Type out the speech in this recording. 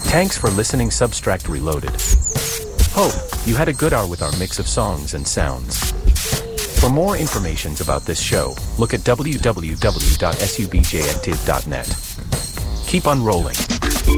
Thanks for listening Substract Reloaded. Hope you had a good hour with our mix of songs and sounds. For more information about this show, look at www.subjective.net. Keep on rolling.